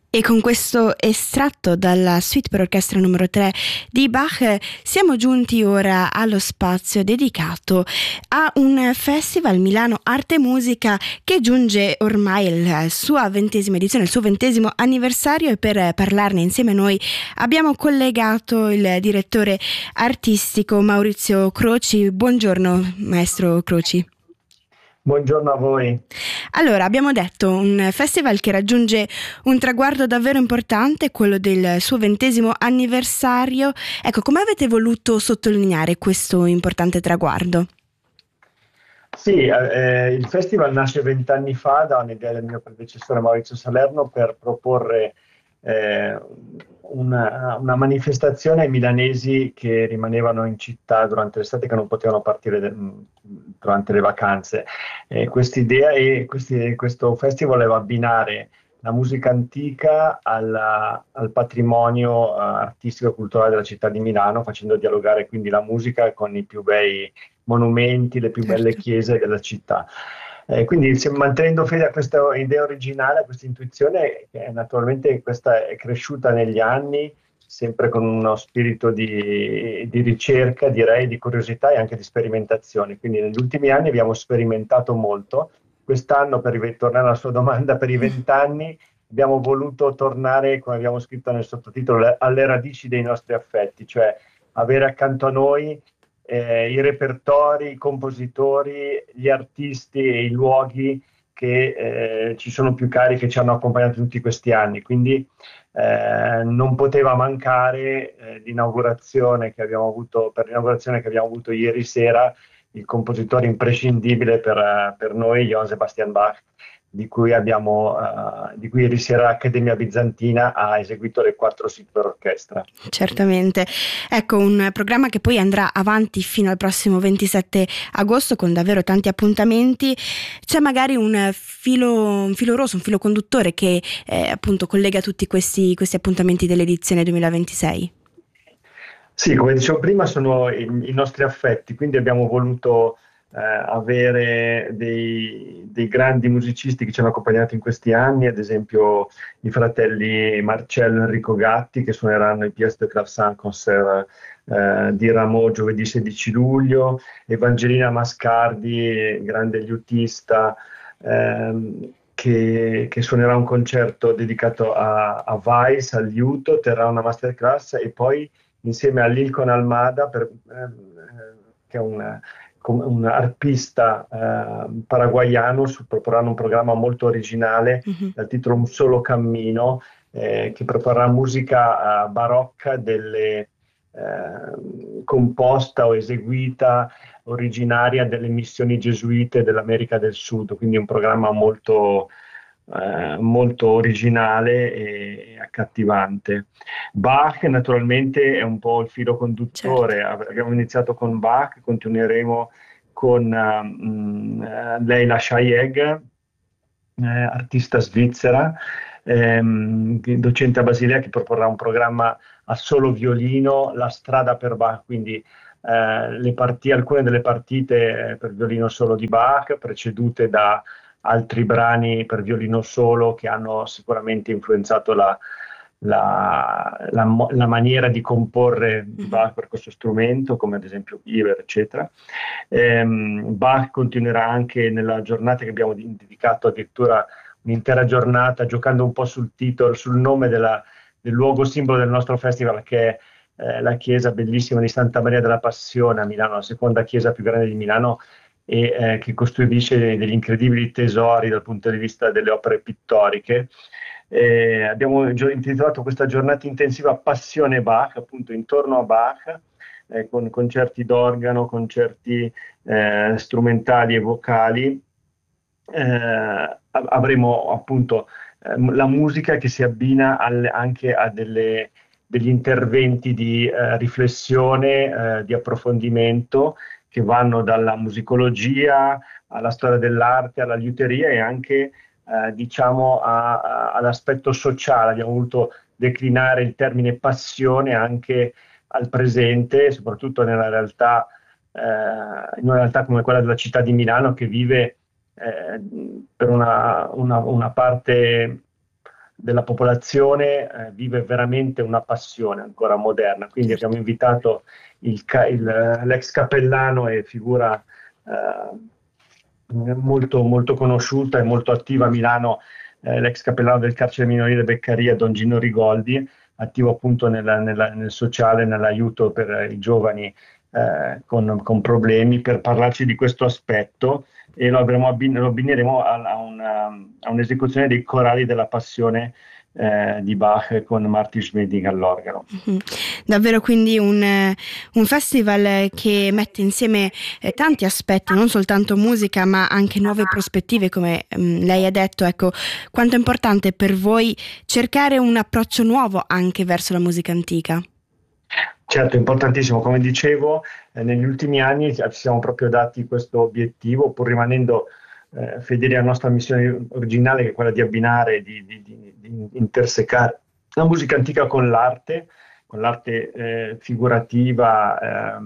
E con questo estratto dalla suite per orchestra numero 3 di Bach siamo giunti ora allo spazio dedicato a un festival Milano Arte e Musica che giunge ormai alla sua 20ª edizione, il suo 20° anniversario, e per parlarne insieme a noi abbiamo collegato il direttore artistico Maurizio Croci. Buongiorno maestro Croci. Buongiorno a voi. Allora, abbiamo detto un festival che raggiunge un traguardo davvero importante, quello del suo 20° anniversario. Ecco, come avete voluto sottolineare questo importante traguardo? Sì, il festival nasce 20 anni fa da un'idea del mio predecessore Maurizio Salerno per proporre eh, una manifestazione ai milanesi che rimanevano in città durante l'estate, che non potevano partire durante le vacanze. Quest'idea questo festival voleva abbinare la musica antica al patrimonio artistico e culturale della città di Milano, facendo dialogare quindi la musica con i più bei monumenti, le più belle Certo. chiese della città. Quindi mantenendo fede a questa idea originale, a questa intuizione, che naturalmente questa è cresciuta negli anni, sempre con uno spirito di ricerca, direi, di curiosità e anche di sperimentazione. Quindi negli ultimi anni abbiamo sperimentato molto. Quest'anno, per tornare alla sua domanda, per i 20 anni abbiamo voluto tornare, come abbiamo scritto nel sottotitolo, alle radici dei nostri affetti, cioè avere accanto a noi i repertori, i compositori, gli artisti e i luoghi che ci sono più cari, che ci hanno accompagnato tutti questi anni. Quindi non poteva mancare l'inaugurazione che abbiamo avuto, per l'inaugurazione che abbiamo avuto ieri sera, il compositore imprescindibile per noi, Johann Sebastian Bach, di cui ieri sera l'Accademia Bizantina ha eseguito le 4 suite per orchestra. Certamente. Ecco, un programma che poi andrà avanti fino al prossimo 27 agosto con davvero tanti appuntamenti. C'è magari un filo rosso, un filo conduttore che appunto collega tutti questi appuntamenti dell'edizione 2026? Sì, come dicevo prima, sono i nostri affetti, quindi abbiamo voluto avere dei grandi musicisti che ci hanno accompagnato in questi anni, ad esempio i fratelli Marcello e Enrico Gatti, che suoneranno il Pièce de Clavecin Concert di Rameau giovedì 16 luglio, Evangelina Mascardi, grande liutista, che suonerà un concerto dedicato a Weiss, al liuto, terrà una masterclass, e poi insieme a Lilcon Almada, che è un arpista paraguaiano, proporranno un programma molto originale Mhm. dal titolo Un solo cammino, che proporrà musica barocca composta o eseguita originaria delle missioni gesuite dell'America del Sud, quindi un programma molto originale e accattivante. Bach naturalmente è un po' il filo Certo. conduttore. Abbiamo iniziato con Bach, continueremo con Leila Shayeg, artista svizzera, docente a Basilea, che proporrà un programma a solo violino, La strada per Bach, quindi alcune delle partite per violino solo di Bach, precedute da altri brani per violino solo che hanno sicuramente influenzato la maniera di comporre di Mhm. Bach per questo strumento, come ad esempio Iver, eccetera. Bach continuerà anche nella giornata che abbiamo dedicato addirittura un'intera giornata giocando un po' sul titolo, sul nome del luogo simbolo del nostro festival, che è la chiesa bellissima di Santa Maria della Passione a Milano, la seconda chiesa più grande di Milano, e che custodisce degli incredibili tesori dal punto di vista delle opere pittoriche. Abbiamo intitolato questa giornata intensiva Passione Bach, appunto intorno a Bach, con concerti d'organo, concerti strumentali e vocali. Avremo appunto la musica che si abbina anche a degli interventi di riflessione, di approfondimento, che vanno dalla musicologia alla storia dell'arte, alla liuteria e anche diciamo all'aspetto sociale. Abbiamo voluto declinare il termine passione anche al presente, soprattutto in una realtà come quella della città di Milano, che vive per una parte della popolazione vive veramente una passione ancora moderna. Quindi abbiamo invitato l'ex cappellano e figura molto, molto conosciuta e molto attiva a Milano, l'ex cappellano del carcere minorile Beccaria, Don Gino Rigoldi, attivo appunto nel sociale, nell'aiuto per i giovani con problemi, per parlarci di questo aspetto, e lo abbineremo a un'esecuzione dei corali della Passione di Bach con Martin Schmedding all'organo. Davvero quindi un festival che mette insieme tanti aspetti, non soltanto musica ma anche nuove prospettive, come lei ha detto. Ecco, quanto è importante per voi cercare un approccio nuovo anche verso la musica antica. Certo, importantissimo. Come dicevo, negli ultimi anni ci siamo proprio dati questo obiettivo, pur rimanendo fedeli alla nostra missione originale, che è quella di abbinare, di intersecare la musica antica con l'arte figurativa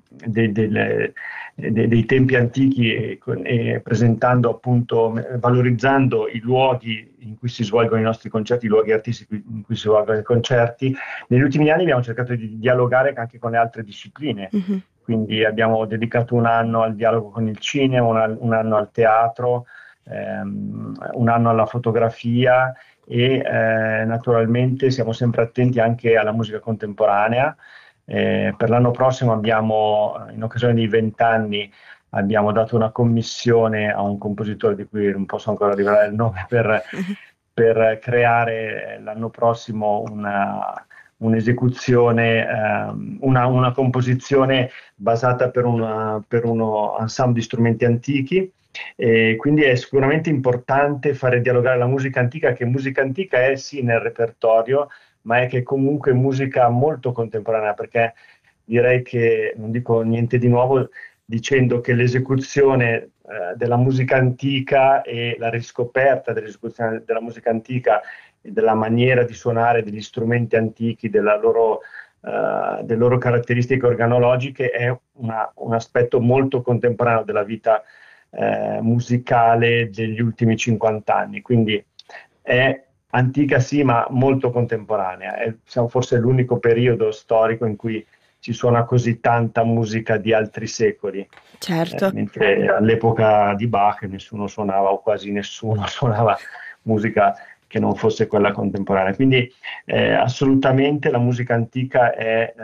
dei tempi antichi, e presentando appunto, valorizzando i luoghi in cui si svolgono i nostri concerti, i luoghi artistici in cui si svolgono i concerti. Negli ultimi anni abbiamo cercato di dialogare anche con le altre discipline. Quindi abbiamo dedicato un anno al dialogo con il cinema, un anno al teatro, un anno alla fotografia, e naturalmente siamo sempre attenti anche alla musica contemporanea. Per l'anno prossimo in occasione dei 20 anni, abbiamo dato una commissione a un compositore di cui non posso ancora rivelare il nome, per creare l'anno prossimo un'esecuzione, una composizione basata per uno ensemble di strumenti antichi. E quindi è sicuramente importante fare dialogare la musica antica, che musica antica è sì nel repertorio, ma è che comunque musica molto contemporanea, perché direi che non dico niente di nuovo dicendo che l'esecuzione della musica antica e la riscoperta dell'esecuzione della musica antica e della maniera di suonare degli strumenti antichi, delle loro caratteristiche organologiche, è un aspetto molto contemporaneo della vita musicale degli ultimi 50 anni. Quindi è antica sì, ma molto contemporanea. Siamo forse l'unico periodo storico in cui ci suona così tanta musica di altri secoli. Certo. Mentre all'epoca di Bach nessuno suonava, o quasi nessuno suonava musica che non fosse quella contemporanea. Quindi assolutamente la musica antica è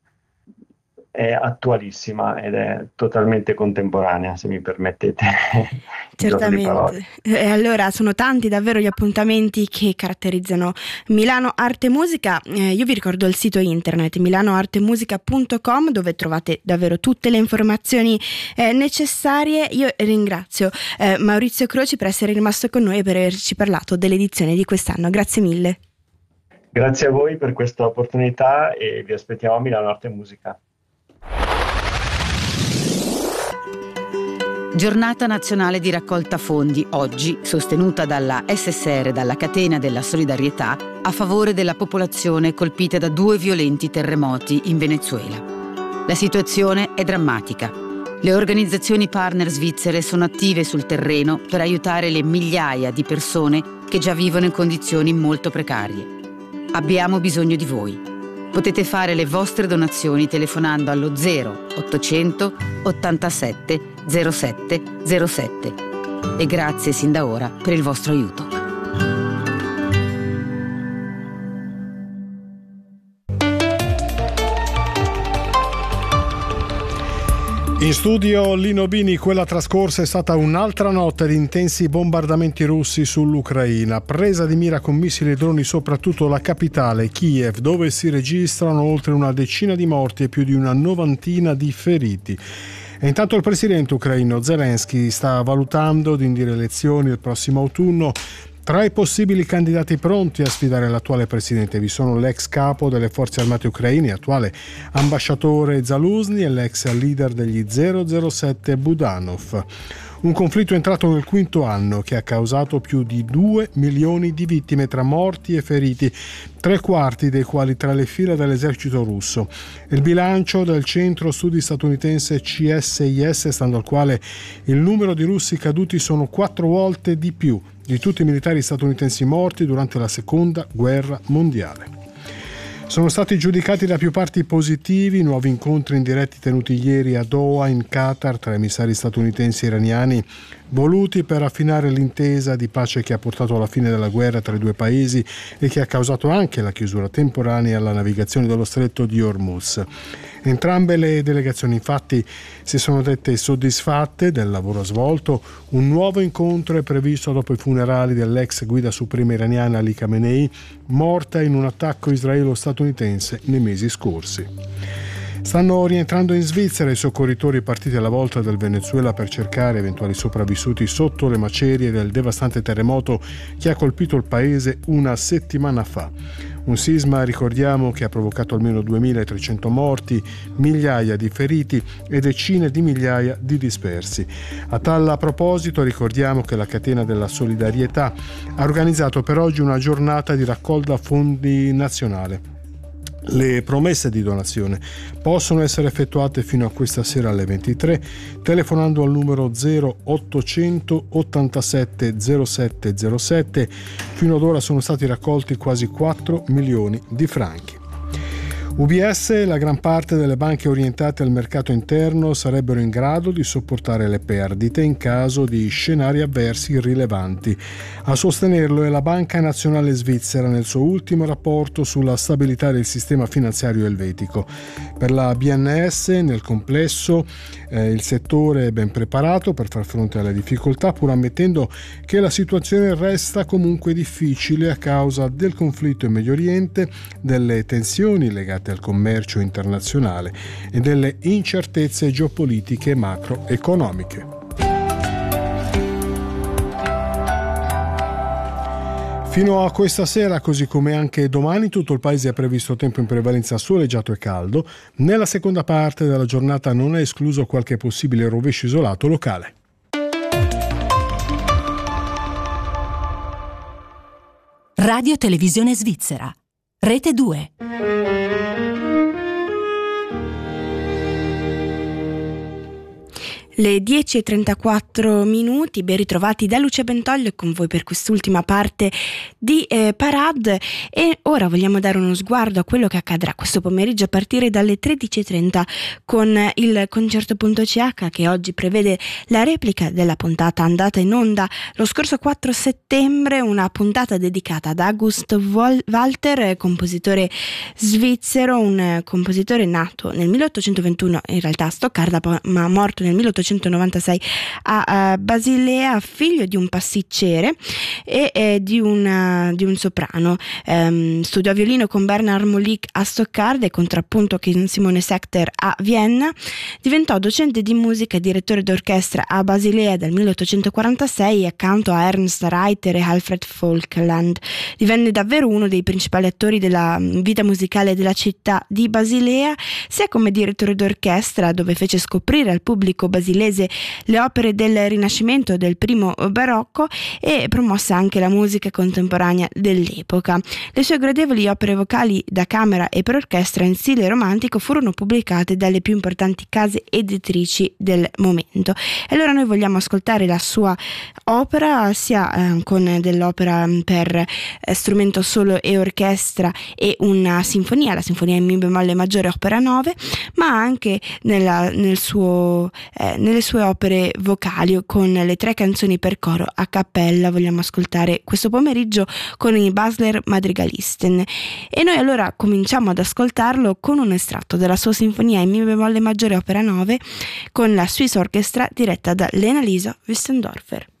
attualissima ed è totalmente contemporanea, se mi permettete. Certamente. E allora sono tanti davvero gli appuntamenti che caratterizzano Milano Arte Musica. Io vi ricordo il sito internet milanoartemusica.com, dove trovate davvero tutte le informazioni necessarie. Io ringrazio Maurizio Croci per essere rimasto con noi e per averci parlato dell'edizione di quest'anno. Grazie mille. Grazie a voi per questa opportunità e vi aspettiamo a Milano Arte Musica. Giornata nazionale di raccolta fondi, oggi sostenuta dalla SSR, dalla Catena della Solidarietà, a favore della popolazione colpita da 2 violenti terremoti in Venezuela. La situazione è drammatica. Le organizzazioni partner svizzere sono attive sul terreno per aiutare le migliaia di persone che già vivono in condizioni molto precarie. Abbiamo bisogno di voi. Potete fare le vostre donazioni telefonando allo 0800 87 07 07. E grazie sin da ora per il vostro aiuto. In studio Lino Bini. Quella trascorsa è stata un'altra notte di intensi bombardamenti russi sull'Ucraina, presa di mira con missili e droni soprattutto la capitale Kiev, dove si registrano oltre una decina di morti e più di una novantina di feriti. E intanto il presidente ucraino Zelensky sta valutando di indire elezioni il prossimo autunno. Tra i possibili candidati pronti a sfidare l'attuale presidente vi sono l'ex capo delle forze armate ucraine, attuale ambasciatore Zaluzny, e l'ex leader degli 007 Budanov. Un conflitto entrato nel quinto anno che ha causato più di 2 milioni di vittime tra morti e feriti, 3/4 dei quali tra le fila dell'esercito russo. Il bilancio del centro studi statunitense CSIS, stando al quale il numero di russi caduti sono 4 volte di più di tutti i militari statunitensi morti durante la seconda guerra mondiale. Sono stati giudicati da più parti positivi nuovi incontri indiretti tenuti ieri a Doha, in Qatar, tra emissari statunitensi e iraniani, voluti per affinare l'intesa di pace che ha portato alla fine della guerra tra i due paesi e che ha causato anche la chiusura temporanea alla navigazione dello stretto di Hormuz. Entrambe le delegazioni infatti si sono dette soddisfatte del lavoro svolto. Un nuovo incontro è previsto dopo i funerali dell'ex guida suprema iraniana Ali Khamenei, morta in un attacco israelo-statunitense nei mesi scorsi. Stanno rientrando in Svizzera i soccorritori partiti alla volta del Venezuela per cercare eventuali sopravvissuti sotto le macerie del devastante terremoto che ha colpito il paese una settimana fa. Un sisma, ricordiamo, che ha provocato almeno 2.300 morti, migliaia di feriti e decine di migliaia di dispersi. A tal proposito ricordiamo che la Catena della Solidarietà ha organizzato per oggi una giornata di raccolta fondi nazionale. Le promesse di donazione possono essere effettuate fino a questa sera alle 23 telefonando al numero 0800 87 07 07. Fino ad ora sono stati raccolti quasi 4 milioni di franchi. UBS e la gran parte delle banche orientate al mercato interno sarebbero in grado di sopportare le perdite in caso di scenari avversi rilevanti. A sostenerlo è la Banca Nazionale Svizzera nel suo ultimo rapporto sulla stabilità del sistema finanziario elvetico. Per la BNS, nel complesso, il settore è ben preparato per far fronte alle difficoltà, pur ammettendo che la situazione resta comunque difficile a causa del conflitto in Medio Oriente, delle tensioni legate al commercio internazionale e delle incertezze geopolitiche macroeconomiche. Fino a questa sera, così come anche domani, tutto il paese ha previsto tempo in prevalenza soleggiato e caldo. Nella seconda parte della giornata non è escluso qualche possibile rovescio isolato locale. Radio Televisione Svizzera, Rete 2. Le 10:34, ben ritrovati da Lucia Bentoglio con voi per quest'ultima parte di Parade, e ora vogliamo dare uno sguardo a quello che accadrà questo pomeriggio a partire dalle 13:30 con il concerto.ch, che oggi prevede la replica della puntata andata in onda lo scorso 4 settembre, una puntata dedicata ad August Walter, compositore svizzero, un compositore nato nel 1821 in realtà a Stoccarda, ma morto nel 1896 a Basilea, figlio di un pasticcere e di un soprano. Studiò violino con Bernard Molik a Stoccarda e contrappunto con Simone Sechter a Vienna. Diventò docente di musica e direttore d'orchestra a Basilea dal 1846 accanto a Ernst Reiter e Alfred Volkland. Divenne davvero uno dei principali attori della vita musicale della città di Basilea, sia come direttore d'orchestra, dove fece scoprire al pubblico basilese le opere del Rinascimento, del primo barocco, e promosse anche la musica contemporanea dell'epoca. Le sue gradevoli opere vocali da camera e per orchestra in stile romantico furono pubblicate dalle più importanti case editrici del momento. E allora noi vogliamo ascoltare la sua opera, sia con dell'opera per strumento solo e orchestra e una sinfonia, la sinfonia in mi bemolle maggiore opera 9, ma anche nelle sue opere vocali con le 3 canzoni per coro a cappella. Vogliamo ascoltare questo pomeriggio con i Basler Madrigalisten, e noi allora cominciamo ad ascoltarlo con un estratto della sua sinfonia in mi bemolle maggiore opera 9 con la Swiss Orchestra diretta da Lena Lisa Wüstendorfer.